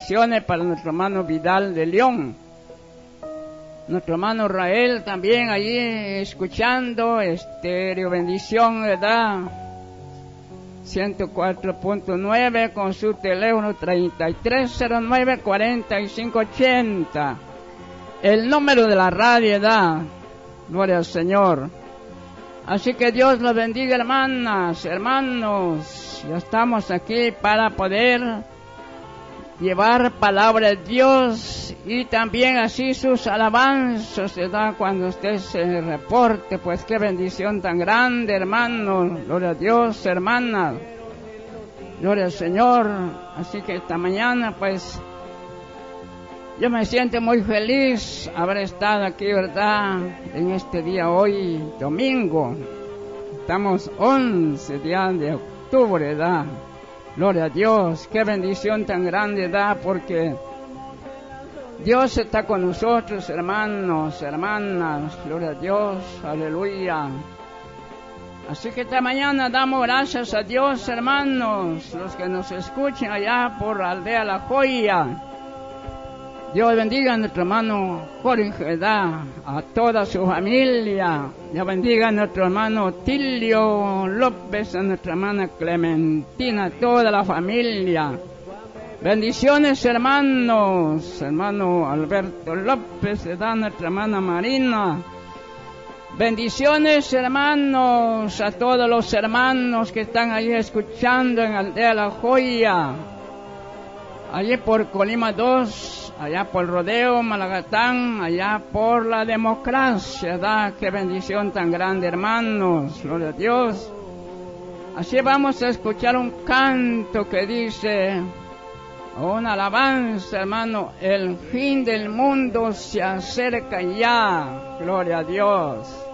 bendiciones para nuestro hermano Vidal de León. Nuestro hermano Rael también allí escuchando Estéreo Bendición, ¿verdad? 104.9 con su teléfono 3309-4580. El número de la radio, ¿verdad? Gloria al Señor. Así que Dios los bendiga, hermanas, hermanos. Ya estamos aquí para poder llevar palabra de Dios y también así sus alabanzas, ¿verdad? Cuando usted se reporte, pues qué bendición tan grande, hermanos. Gloria a Dios, hermanas. Gloria al Señor. Así que esta mañana, pues, yo me siento muy feliz haber estado aquí, ¿verdad? En este día hoy, domingo. Estamos 11 días de octubre, ¿verdad? Gloria a Dios, qué bendición tan grande da, porque Dios está con nosotros, hermanos, hermanas, gloria a Dios, aleluya. Así que esta mañana damos gracias a Dios, hermanos, los que nos escuchan allá por la aldea La Joya. Dios bendiga a nuestro hermano Jorge, ¿verdad? A toda su familia. Dios bendiga a nuestro hermano Tilio López, a nuestra hermana Clementina, a toda la familia. Bendiciones, hermanos. Hermano Alberto López, ¿verdad? Nuestra hermana Marina. Bendiciones, hermanos, a todos los hermanos que están allí escuchando en Aldea La Joya. Allí por Colima 2, allá por Rodeo, Malagatán, allá por la Democracia, ¿verdad? Qué bendición tan grande, hermanos, gloria a Dios. Así vamos a escuchar un canto que dice, una alabanza, hermano, el fin del mundo se acerca ya, gloria a Dios.